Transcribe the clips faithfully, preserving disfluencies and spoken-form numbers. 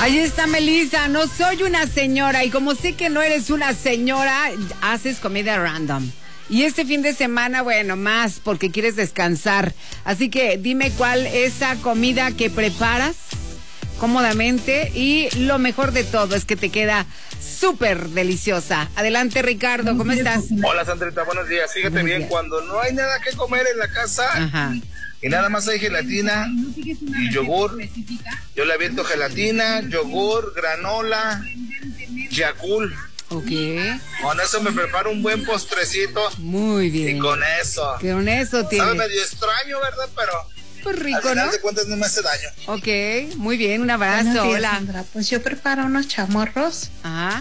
Ahí está Melissa, no soy una señora y como sé que no eres una señora, haces comida random. Y este fin de semana, bueno, más porque quieres descansar. Así que dime cuál es esa comida que preparas cómodamente y lo mejor de todo es que te queda súper deliciosa. Adelante, Ricardo, ¿cómo estás? Hola, Sandrita, buenos días. Fíjate buenos bien, días. Cuando no hay nada que comer en la casa, ajá, y nada más hay gelatina y yogur, yo le aviento gelatina, yogur, granola, Yakult. Ok. Con eso me preparo un buen postrecito. Muy bien. Y con eso. Con eso tiene. Sabe medio extraño, ¿verdad? Pero pues rico, al final ¿no? de cuentas no me hace daño. Ok, muy bien, un abrazo. Buenos días, hola. Sandra. Pues yo preparo unos chamorros. Ajá.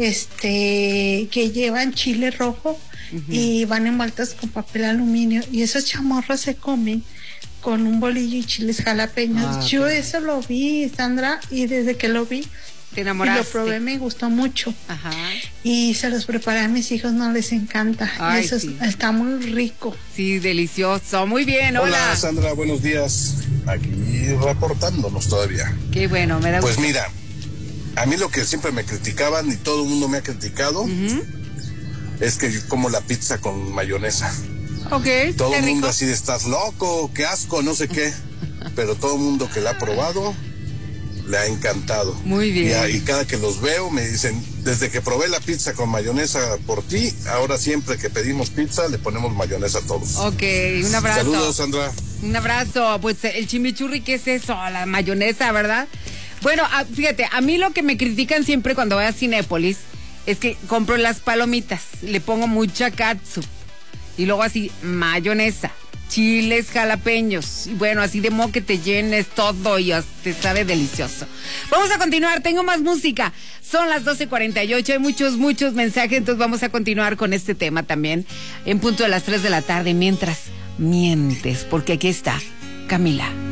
Este, que llevan chile rojo, uh-huh, y van envueltos con papel aluminio. Y esos chamorros se comen con un bolillo y chiles jalapeños. Ah, yo okay. Eso lo vi, Sandra, y desde que lo vi, te enamoraste. Y lo probé, me gustó mucho. Ajá. Y se los preparé a mis hijos, no les encanta. Ay, eso sí. Está muy rico. Sí, delicioso. Muy bien, hola. Hola, Sandra, buenos días. Aquí reportándonos todavía. Qué bueno, me da Pues gusto. mira, a mí lo que siempre me criticaban y todo el mundo me ha criticado, uh-huh, es que yo como la pizza con mayonesa. Ok. Todo el mundo rico. así de estás loco, qué asco, no sé qué. Pero todo el mundo que la ha probado le ha encantado. Muy bien. Y, y cada que los veo me dicen, desde que probé la pizza con mayonesa por ti, ahora siempre que pedimos pizza le ponemos mayonesa a todos. Ok, un abrazo. Saludos, Sandra. Un abrazo. Pues el chimichurri, ¿qué es eso? La mayonesa, ¿verdad? Bueno, fíjate, a mí lo que me critican siempre cuando voy a Cinépolis es que compro las palomitas, le pongo mucha catsup y luego así mayonesa, chiles jalapeños, y bueno, así de modo que te llenes todo y te sabe delicioso. Vamos a continuar, tengo más música. Son las doce cuarenta y ocho, hay muchos, muchos mensajes, entonces vamos a continuar con este tema también en punto de las tres de la tarde, mientras mientes, porque aquí está Camila.